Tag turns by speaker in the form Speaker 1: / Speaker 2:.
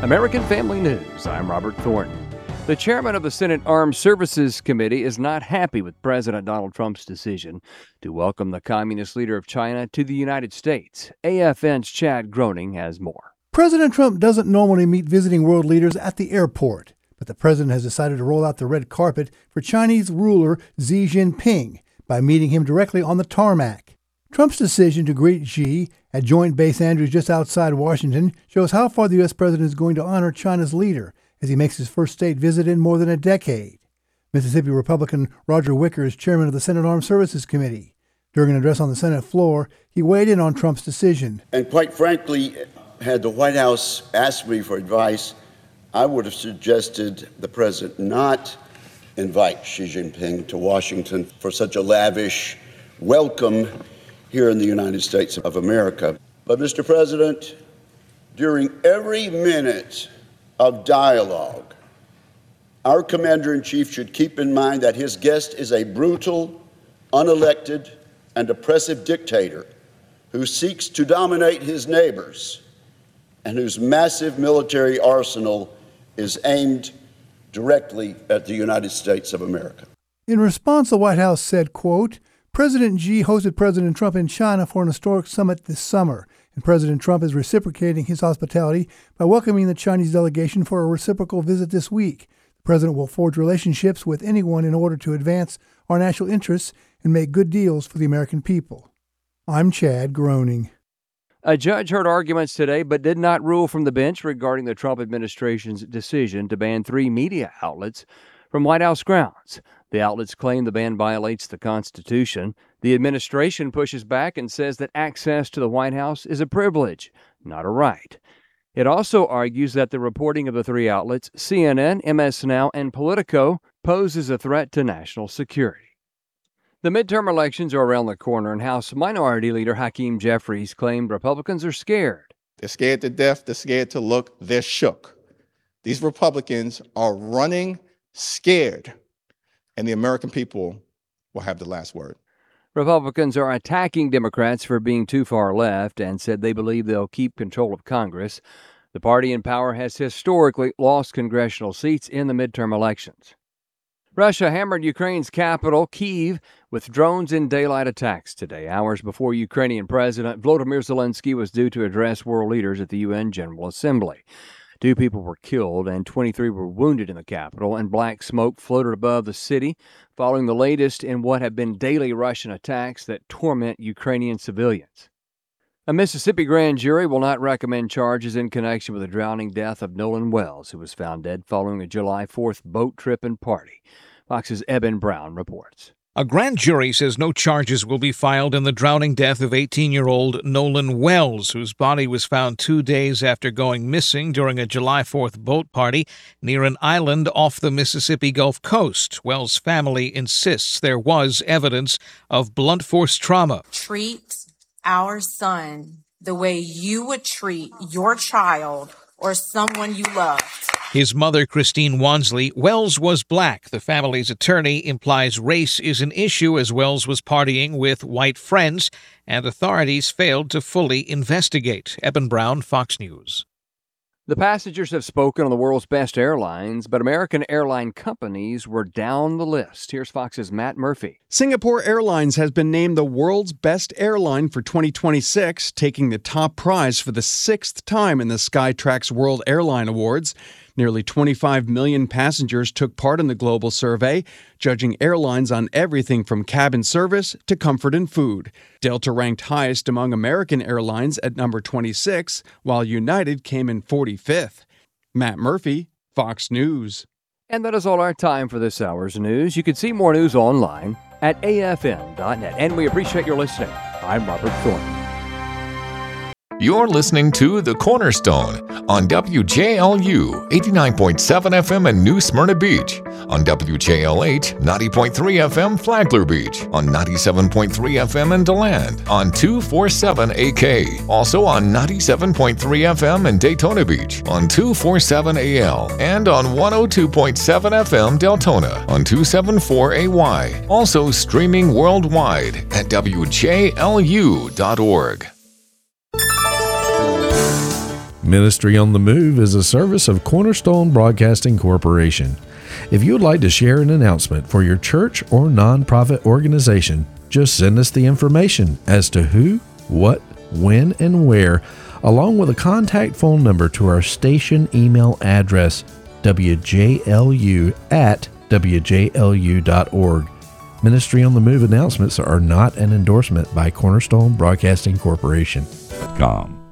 Speaker 1: American Family News, I'm Robert Thornton. The chairman of the Senate Armed Services Committee is not happy with President Donald Trump's decision to welcome the communist leader of China to the United States. AFN's Chad Groening has more.
Speaker 2: President Trump doesn't normally meet visiting world leaders at the airport, but the president has decided to roll out the red carpet for Chinese ruler Xi Jinping by meeting him directly on the tarmac. Trump's decision to greet Xi at Joint Base Andrews just outside Washington shows how far the U.S. president is going to honor China's leader as he makes his first state visit in more than a decade. Mississippi Republican Roger Wicker is chairman of the Senate Armed Services Committee. During an address on the Senate floor, he weighed in on Trump's decision.
Speaker 3: And quite frankly, had the White House asked me for advice, I would have suggested the president not invite Xi Jinping to Washington for such a lavish welcome here in the United States of America. But, Mr. President, during every minute of dialogue, our commander-in-chief should keep in mind that his guest is a brutal, unelected, and oppressive dictator who seeks to dominate his neighbors and whose massive military arsenal is aimed directly at the United States of America.
Speaker 2: In response, the White House said, quote, President Xi hosted President Trump in China for an historic summit this summer, and President Trump is reciprocating his hospitality by welcoming the Chinese delegation for a reciprocal visit this week. The president will forge relationships with anyone in order to advance our national interests and make good deals for the American people. I'm Chad Groening.
Speaker 1: A judge heard arguments today but did not rule from the bench regarding the Trump administration's decision to ban 3 media outlets from White House grounds. The outlets claim the ban violates the Constitution. The administration pushes back and says that access to the White House is a privilege, not a right. It also argues that the reporting of the 3 outlets, CNN, MS Now, and Politico, poses a threat to national security. The midterm elections are around the corner, and House Minority Leader Hakeem Jeffries claimed Republicans are scared.
Speaker 4: They're scared to death. They're scared to look. They're shook. These Republicans are running scared, and the American people will have the last word.
Speaker 1: Republicans are attacking Democrats for being too far left and said they believe they'll keep control of Congress. The party in power has historically lost congressional seats in the midterm elections. Russia hammered Ukraine's capital, Kyiv, with drones and daylight attacks today, hours before Ukrainian President Volodymyr Zelensky was due to address world leaders at the UN General Assembly. 2 people were killed and 23 were wounded in the capital, and black smoke floated above the city following the latest in what have been daily Russian attacks that torment Ukrainian civilians. A Mississippi grand jury will not recommend charges in connection with the drowning death of Nolan Wells, who was found dead following a July 4th boat trip and party. Fox's Eben Brown reports.
Speaker 5: A grand jury says no charges will be filed in the drowning death of 18-year-old Nolan Wells, whose body was found 2 days after going missing during a July 4th boat party near an island off the Mississippi Gulf Coast. Wells' family insists there was evidence of blunt force trauma.
Speaker 6: Treat our son the way you would treat your child or someone you love.
Speaker 5: His mother, Christine Wansley, Wells was black. The family's attorney implies race is an issue as Wells was partying with white friends, and authorities failed to fully investigate. Eben Brown, Fox News.
Speaker 1: The passengers have spoken on the world's best airlines, but American airline companies were down the list. Here's Fox's Matt Murphy.
Speaker 7: Singapore Airlines has been named the world's best airline for 2026, taking the top prize for the 6th time in the Skytrax World Airline Awards. Nearly 25 million passengers took part in the global survey, judging airlines on everything from cabin service to comfort and food. Delta ranked highest among American airlines at number 26, while United came in 45th. Matt Murphy, Fox News.
Speaker 1: And that is all our time for this hour's news. You can see more news online at afn.net. And we appreciate your listening. I'm Robert Thornton.
Speaker 8: You're listening to The Cornerstone on WJLU 89.7 FM in New Smyrna Beach, on WJLH 90.3 FM Flagler Beach, on 97.3 FM in DeLand, on 247 AK, also on 97.3 FM in Daytona Beach, on 247 AL, and on 102.7 FM Deltona, on 274 AY, also streaming worldwide at WJLU.org.
Speaker 9: Ministry on the Move is a service of Cornerstone Broadcasting Corporation. If you would like to share an announcement for your church or nonprofit organization, just send us the information as to who, what, when, and where, along with a contact phone number to our station email address, wjlu@wjlu.org. Ministry on the Move announcements are not an endorsement by Cornerstone Broadcasting Corporation.
Speaker 10: .com.